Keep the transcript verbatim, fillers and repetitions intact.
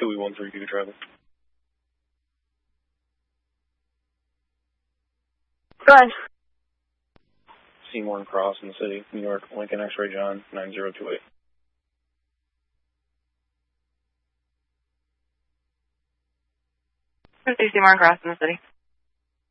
two E one three two traffic. Go ahead. Seymour and Cross in the city, New York, Lincoln X-Ray John, nine zero two eight. Seymour and Cross in the city.